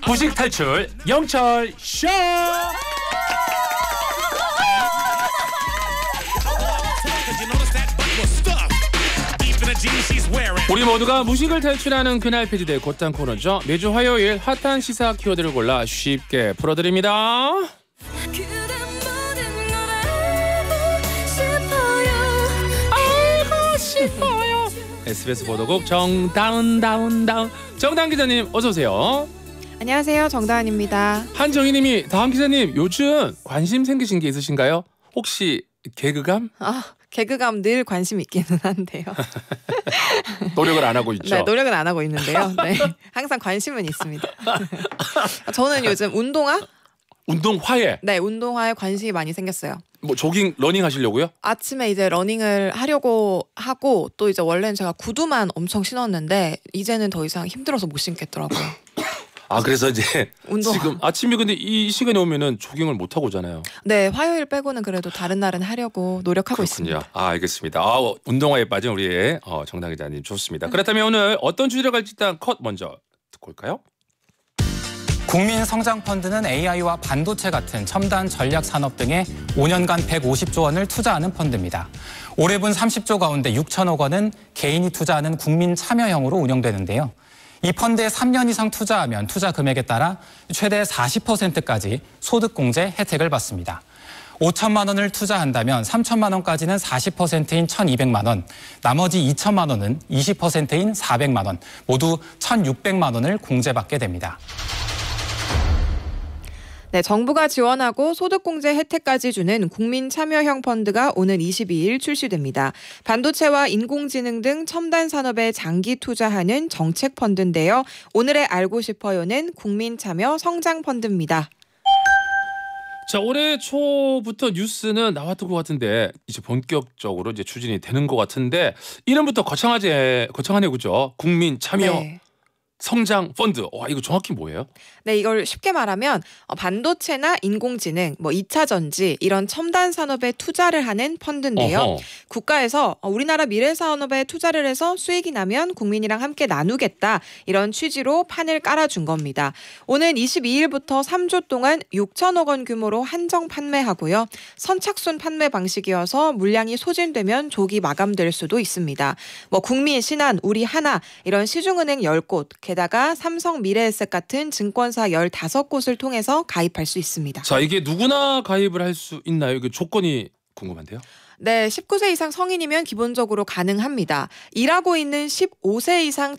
무식 탈출 영철 쇼. 우리 모두가 무식을 탈출하는 그날 폐지될 곧장 코너죠. 매주 화요일 핫한 시사 키워드를 골라 쉽게 풀어드립니다. SBS 보도국 정다운 정다운 기자님 어서 오세요. 안녕하세요, 정다은입니다. 한정희님이 다음 기자님 요즘 관심 생기신 게 있으신가요? 혹시 개그감? 개그감 늘 관심 있기는 한데요. 노력을 안 하고 있죠. 네, 노력은 안 하고 있는데요. 네, 항상 관심은 있습니다. 저는 요즘 운동화에? 네, 운동화에 관심이 많이 생겼어요. 뭐 조깅, 러닝 하시려고요? 아침에 이제 러닝을 하려고 하고 또 이제 원래는 제가 구두만 엄청 신었는데 이제는 더 이상 힘들어서 못 신겠더라고요. 그래서 이제 지금 아침에 근데 이 시간에 오면은 조깅을 못 하고 오잖아요. 네, 화요일 빼고는 그래도 다른 날은 하려고 노력하고 그렇군요. 있습니다. 알겠습니다. 운동화에 빠진 우리의 정당 기자님 좋습니다. 그렇다면 오늘 어떤 주제로 갈지 일단 컷 먼저 듣고 올까요? 국민성장펀드는 AI와 반도체 같은 첨단 전략 산업 등에 5년간 150조 원을 투자하는 펀드입니다. 올해분 30조 가운데 6천억 원은 개인이 투자하는 국민 참여형으로 운영되는데요. 이 펀드에 3년 이상 투자하면 투자 금액에 따라 최대 40%까지 소득공제 혜택을 받습니다. 5천만 원을 투자한다면 3천만 원까지는 40%인 1,200만 원, 나머지 2천만 원은 20%인 400만 원, 모두 1,600만 원을 공제받게 됩니다. 네, 정부가 지원하고 소득공제 혜택까지 주는 국민참여형 펀드가 오는 22일 출시됩니다. 반도체와 인공지능 등 첨단 산업에 장기 투자하는 정책 펀드인데요. 오늘의 알고 싶어요는 국민참여 성장펀드입니다. 자, 올해 초부터 뉴스는 나왔던 것 같은데 이제 본격적으로 이제 추진이 되는 것 같은데 이름부터 거창하네요, 그죠? 국민참여. 네. 성장 펀드. 이거 정확히 뭐예요? 네, 이걸 쉽게 말하면 반도체나 인공지능, 2차 전지 이런 첨단 산업에 투자를 하는 펀드인데요. 국가에서 우리나라 미래 산업에 투자를 해서 수익이 나면 국민이랑 함께 나누겠다 이런 취지로 판을 깔아준 겁니다. 오는 22일부터 3주 동안 6천억 원 규모로 한정 판매하고요. 선착순 판매 방식이어서 물량이 소진되면 조기 마감될 수도 있습니다. 국민, 신한, 우리 하나 이런 시중은행 10곳 게다가 삼성 미래에셋 같은 증권사 15곳을 통해서 가입할 수 있습니다. 자, 이게 누구나 가입을 할 수 있나요? 이게 조건이 궁금한데요. 네, 19세 이상 성인이면 기본적으로 가능합니다. 일하고 있는 15세 이상